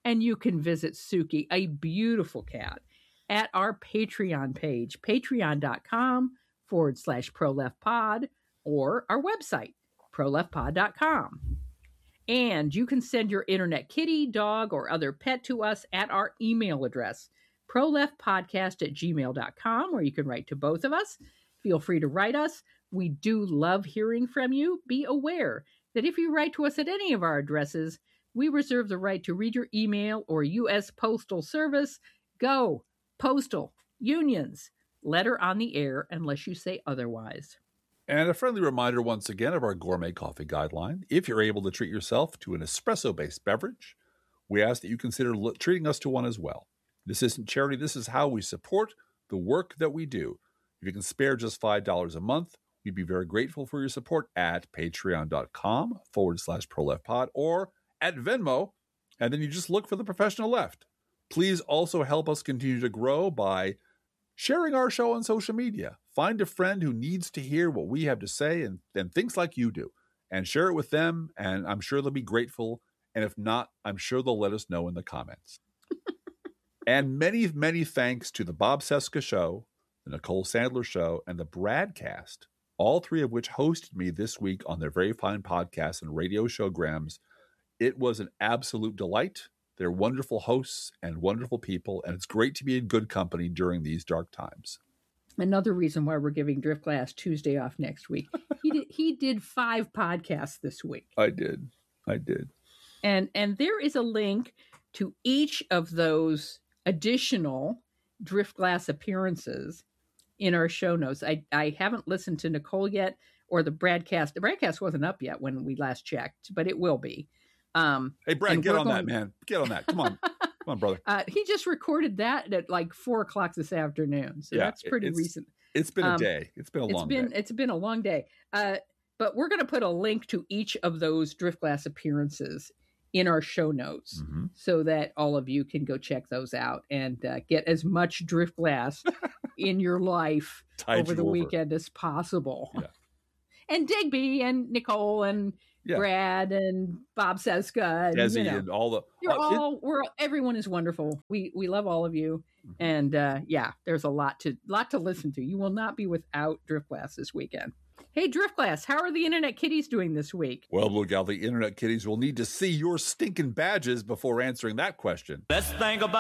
And you can visit Suki, a beautiful cat, at our Patreon page, patreon.com/ProLeftPod, or our website, proleftpod.com. And you can send your internet kitty, dog, or other pet to us at our email address, proleftpodcast@gmail.com, or you can write to both of us. Feel free to write us. We do love hearing from you. Be aware that if you write to us at any of our addresses, we reserve the right to read your email or U.S. Postal Service. Go, Postal, Unions, letter on the air unless you say otherwise. And a friendly reminder once again of our gourmet coffee guideline. If you're able to treat yourself to an espresso-based beverage, we ask that you consider treating us to one as well. This isn't charity. This is how we support the work that we do. If you can spare just $5 a month, we'd be very grateful for your support at patreon.com/ProLeftPod or at Venmo, and then you just look for the Professional Left. Please also help us continue to grow by sharing our show on social media. Find a friend who needs to hear what we have to say and thinks like you do, and share it with them, and I'm sure they'll be grateful. And if not, I'm sure they'll let us know in the comments. And many, many thanks to the Bob Cesca Show, the Nicole Sandler Show, and the Bradcast, all three of which hosted me this week on their very fine podcasts and radio showgrams. It was an absolute delight. They're wonderful hosts and wonderful people, and it's great to be in good company during these dark times. Another reason why we're giving Driftglass Tuesday off next week. He did 5 podcasts this week. I did. And there is a link to each of those additional Driftglass appearances in our show notes. I haven't listened to Nicole yet or the Bradcast. The Bradcast wasn't up yet when we last checked, but it will be. Hey, Brad, get on that, man. Get on that. Come on. Come on, brother. He just recorded that at like 4:00 this afternoon. So that's pretty recent. It's been a day. It's been a long day. It's been a long day. But we're going to put a link to each of those Driftglass appearances in our show notes so that all of you can go check those out and get as much Driftglass in your life over the weekend as possible. Yeah. And Digby and Nicole and Brad and Bob Cesca and Desi and all the everyone is wonderful. We love all of you, and there's a lot to listen to. You will not be without Driftglass this weekend. Hey, Driftglass, how are the Internet Kitties doing this week? Well, Blue Gal, the Internet Kitties will need to see your stinking badges before answering that question. Let's think about